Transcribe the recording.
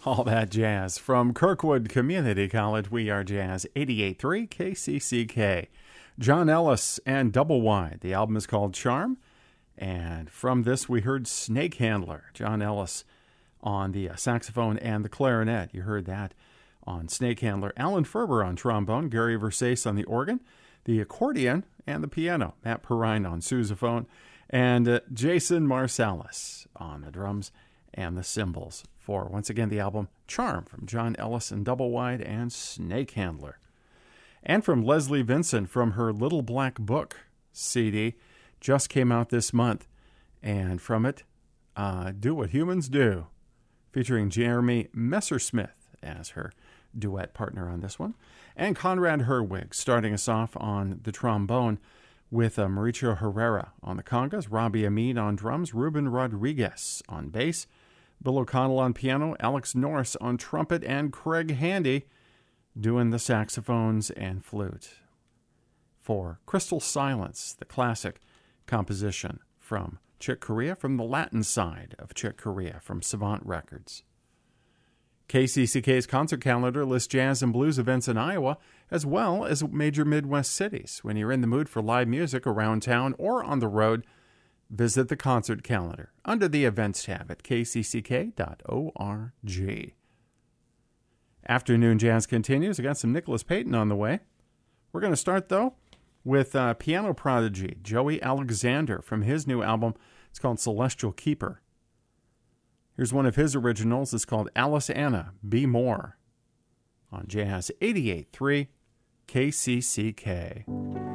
All that jazz from Kirkwood Community College. We are Jazz 88.3 KCCK. John Ellis and Double Wide. The album is called Charm. And from this, we heard Snake Handler. John Ellis on the saxophone and the clarinet. You heard that on Snake Handler. Alan Ferber on trombone. Gary Versace on the organ, the accordion, and the piano. Matt Perrine on sousaphone. And Jason Marsalis on the drums and the cymbals. For, once again, the album Charm from John Ellis and Double Wide and Snake Handler. And from Leslie Vincent from her Little Black Book CD, just came out this month. And from it, Do What Humans Do, featuring Jeremy Messersmith as her duet partner on this one. And Conrad Herwig starting us off on the trombone with Mauricio Herrera on the congas, Robbie Amid on drums, Ruben Rodriguez on bass, Bill O'Connell on piano, Alex Norris on trumpet, and Craig Handy doing the saxophones and flute. For Crystal Silence, the classic composition from Chick Corea, from the Latin side of Chick Corea, from Savant Records. KCCK's concert calendar lists jazz and blues events in Iowa, as well as major Midwest cities. When you're in the mood for live music around town or on the road, visit the concert calendar under the events tab at kcck.org. Afternoon Jazz continues. I got some Nicholas Payton on the way. We're going to start, though, with piano prodigy Joey Alexander from his new album. It's called Celestial Keeper. Here's one of his originals. It's called Alice Anna, Be More, on Jazz 88.3 KCCK.